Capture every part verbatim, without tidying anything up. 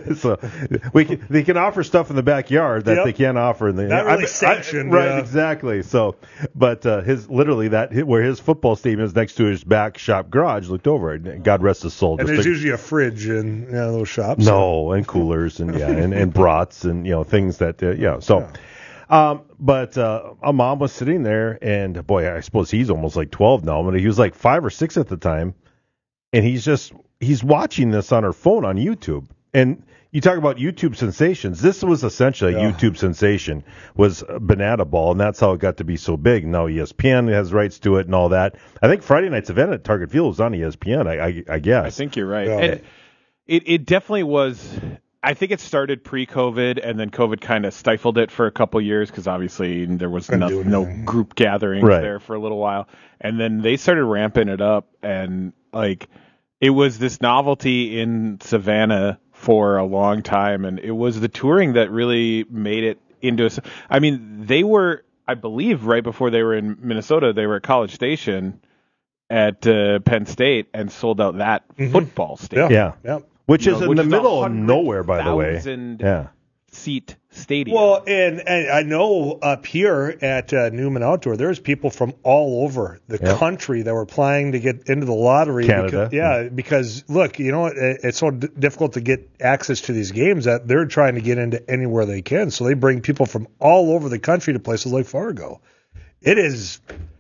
so we can, they can offer stuff in the backyard that yep. they can't offer in the not really I, sanctioned, I, right? yeah. Exactly. So, but uh, his literally that where his football stadium is next to his back shop garage. Looked over it. God rest his soul. And Just there's a, usually a fridge in you know, those shops. no, so. and coolers and yeah, and, and brats and you know things that uh, yeah. So. Yeah. Um, but uh, a mom was sitting there, and boy, I suppose he's almost like twelve now, but he was like five or six at the time, and he's just he's watching this on her phone on YouTube. And you talk about YouTube sensations. This was essentially a yeah. YouTube sensation, was Banana Ball, and that's how it got to be so big. Now E S P N has rights to it and all that. I think Friday night's event at Target Field was on E S P N. I, I, I guess. I think you're right. Yeah. And it it definitely was. I think it started pre-COVID, and then COVID kind of stifled it for a couple years because obviously there was no, no group gatherings right. there for a little while. And then they started ramping it up, and like it was this novelty in Savannah for a long time, and it was the touring that really made it into a... I mean, they were, I believe, right before they were in Minnesota, they were at College Station at uh, Penn State and sold out that mm-hmm. football stadium. Yeah. yeah. Which you is know, in which the is middle of nowhere, by the way. Yeah. Seat stadium. Well, and, and I know up here at uh, Newman Outdoor, there's people from all over the yep. country that were planning to get into the lottery. Canada. Because, yeah, because, look, you know, it, it's so d- difficult to get access to these games that they're trying to get into anywhere they can. So they bring people from all over the country to places like Fargo. It is...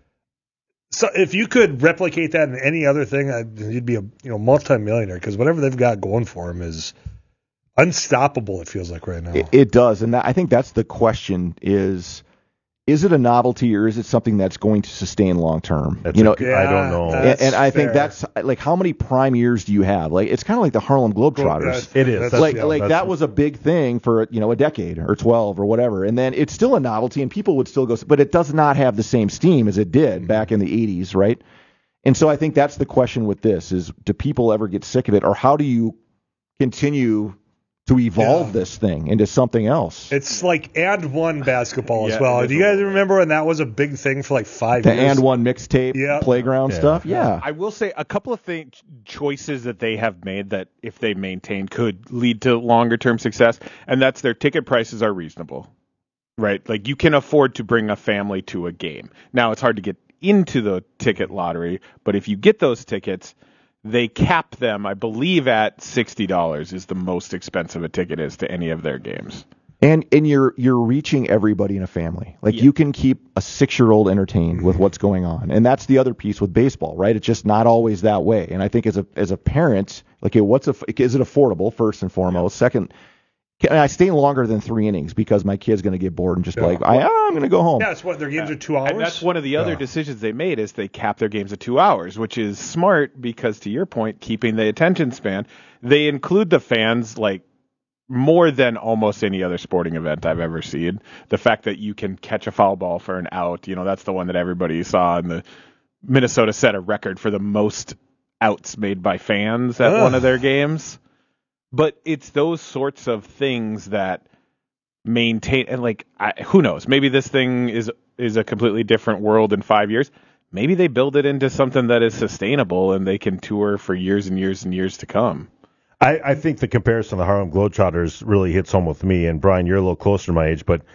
So if you could replicate that in any other thing, you'd be a you know multi-millionaire because whatever they've got going for them is unstoppable. It feels like right now. It, it does, and that, I think that's the question: is is it a novelty or is it something that's going to sustain long term? You know, yeah, I don't know. And, and I think that's like how many prime years do you have? Like it's kind of like the Harlem Globetrotters. It is like yeah, like that was a big thing for you know a decade or twelve or whatever, and then it's still a novelty and people would still go, but it does not have the same steam as it did mm-hmm. back in the eighties, right? And so I think that's the question with this: is do people ever get sick of it, or how do you continue to evolve yeah. this thing into something else? It's like and one basketball yeah, as well. Do you guys remember when that was a big thing for like five the years? The and one mixtape yeah. playground yeah. stuff? Yeah. I will say a couple of thing, choices that they have made that if they maintain could lead to longer term success, and that's their ticket prices are reasonable, right? Like you can afford to bring a family to a game. Now it's hard to get into the ticket lottery, but if you get those tickets, they cap them, I believe, at sixty dollars is the most expensive a ticket is to any of their games. And and you're you're reaching everybody in a family. Like yeah. you can keep a six-year-old entertained with what's going on. And that's the other piece with baseball, right? It's just not always that way. And I think as a as a parent, like what's a, is it affordable first and foremost? Yeah. Second, can I stay longer than three innings because my kid's going to get bored and just yeah. like, I, I'm going to go home. Yeah, that's what their games yeah. are two hours. And that's one of the other yeah. decisions they made is they cap their games at two hours, which is smart because, to your point, keeping the attention span, they include the fans like more than almost any other sporting event I've ever seen. The fact that you can catch a foul ball for an out, you know, that's the one that everybody saw. And the Minnesota set a record for the most outs made by fans at Ugh. one of their games. But it's those sorts of things that maintain, and like, I, who knows? Maybe this thing is is a completely different world in five years. Maybe they build it into something that is sustainable and they can tour for years and years and years to come. I, I think the comparison to the Harlem Globetrotters really hits home with me. And Brian, you're a little closer to my age, but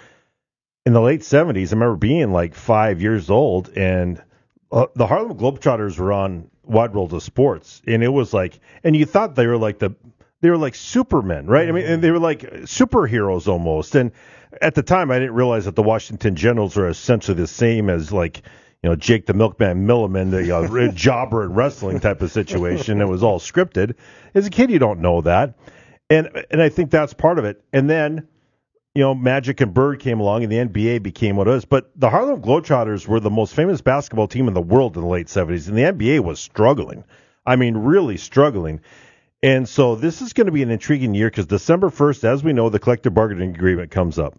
in the late seventies, I remember being like five years old, and uh, the Harlem Globetrotters were on Wide World of Sports, and it was like, and you thought they were like the They were like supermen, right? I mean, and they were like superheroes almost. And at the time, I didn't realize that the Washington Generals are essentially the same as like, you know, Jake the Milkman Milliman, the uh, jobber in wrestling type of situation. It was all scripted. As a kid, you don't know that. And and I think that's part of it. And then, you know, Magic and Bird came along and the N B A became what it is. But the Harlem Globetrotters were the most famous basketball team in the world in the late seventies. And the N B A was struggling. I mean, really struggling. And so this is going to be an intriguing year because December first, as we know, the collective bargaining agreement comes up.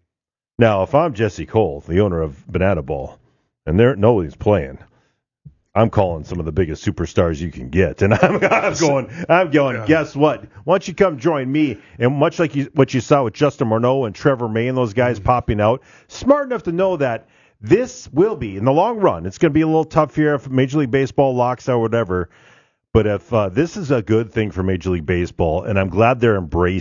Now, if I'm Jesse Cole, the owner of Banana Ball, and there nobody's playing, I'm calling some of the biggest superstars you can get. And I'm, I'm going, I'm going, yeah. guess what? Why don't you come join me? And much like you, what you saw with Justin Morneau and Trevor May and those guys mm-hmm. popping out, smart enough to know that this will be, in the long run, it's going to be a little tough here if Major League Baseball locks out or whatever. But if uh, this is a good thing for Major League Baseball, and I'm glad they're embracing